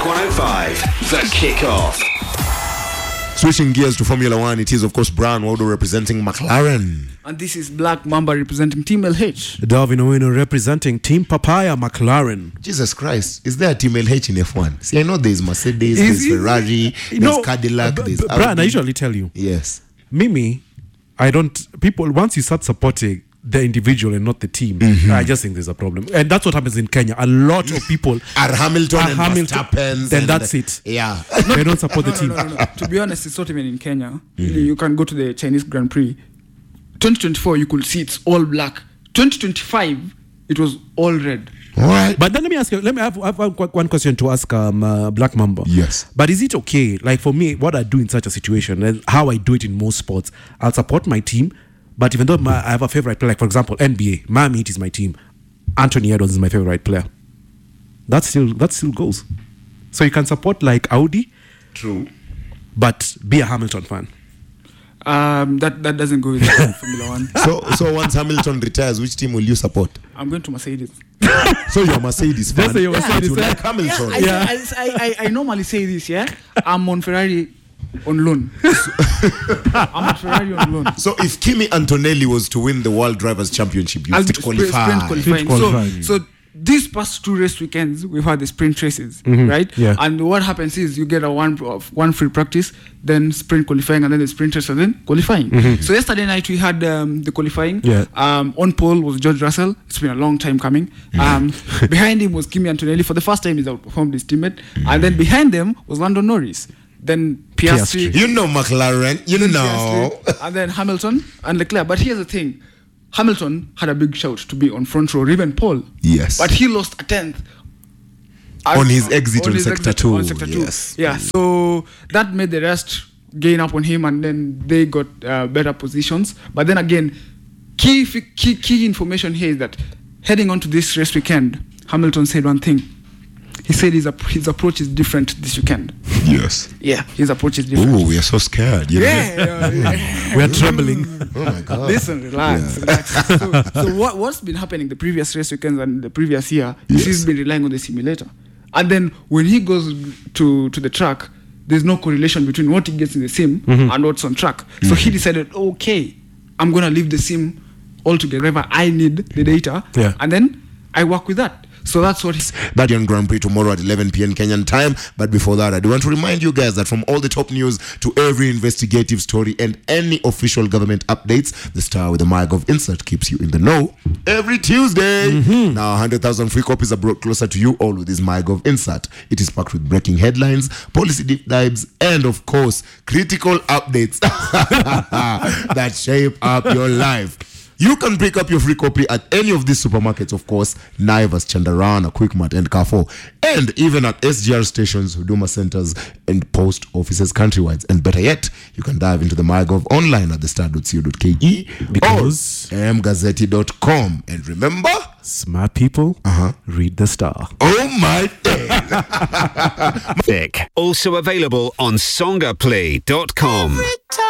Classic 105, The Kickoff. Switching gears to Formula One, it is of course Brian Waldo representing McLaren. And this is Black Mamba representing Team LH. Darwin Owino representing Team Papaya McLaren. Jesus Christ, is there a Team LH in F1? See, I know there's Mercedes, there's Ferrari, there's Cadillac, there's Brian, I usually tell you. Yes. Mimi, once you start supporting the individual and not the team, I just think there's a problem. And that's what happens in Kenya. A lot of people are Hamilton and Verstappen. Then that's it. Yeah. They don't support the team. No. To be honest, it's not even in Kenya. You can go to the Chinese Grand Prix. 2024, you could see it's all black. 2025, it was all red. All right. But then let me have one question to ask Black Mamba. Yes. But is it okay? Like for me, what I do in such a situation, and how I do it in most sports, I'll support my team. But even though I have a favorite player, like for example, NBA, Miami Heat is my team. Anthony Edwards is my favorite player. That still goes. So you can support like Audi, true, but be a Hamilton fan. That doesn't go with Formula One. So once Hamilton retires, which team will you support? I'm going to Mercedes. So you're a Mercedes fan. You're Mercedes You like Hamilton. I normally say this, yeah? I'm on Ferrari on loan. I'm on Ferrari on loan. So if Kimi Antonelli was to win the World Drivers' Championship, you have to qualify. Sprint qualifying. So these past two race weekends, we've had the sprint races, right? Yeah. And what happens is you get one free practice, then sprint qualifying, and then the sprint race, and then qualifying. So yesterday night we had the qualifying. Yeah. On pole was George Russell. It's been a long time coming. Behind him was Kimi Antonelli. For the first time, he's outperformed his teammate. And then behind them was Lando Norris. Then Piastri. You know McLaren. You know. Piastri, and then Hamilton and Leclerc. But here's the thing. Hamilton had a big shout to be on front row, even Paul. Yes. But he lost a 10th. On his exit on Sector 2. On Sector 2. Yes. Yeah, so that made the rest gain up on him, and then they got better positions. But then again, key information here is that heading on to this race weekend, Hamilton said one thing. He said his approach is different this weekend. Yes. Yeah, his approach is different. Oh, we are so scared. Yeah. We are trembling. Oh my God. Listen, relax. So what's been happening the previous race weekends and the previous year is he's been relying on the simulator. And then when he goes to the track, there's no correlation between what he gets in the sim and what's on track. So he decided, okay, I'm going to leave the sim altogether. I need the data. Yeah. And then I work with that. So that's what that young Grand Prix tomorrow at 11 p.m. Kenyan time. But before that, I do want to remind you guys that from all the top news to every investigative story and any official government updates, the star with the MyGov insert keeps you in the know every Tuesday. Now 100,000 free copies are brought closer to you all with this MyGov insert. It is packed with breaking headlines, policy deep dives, and of course critical updates that shape up your life. You can pick up your free copy at any of these supermarkets, of course, Naivas, Chandarana, Quickmart, and Carrefour, and even at SGR stations, Huduma centers, and post offices countrywide. And better yet, you can dive into the MyGov online at thestar.co.ke because or mgazzetti.com. And remember, smart people read the Star. Oh my God. Also available on songaplay.com.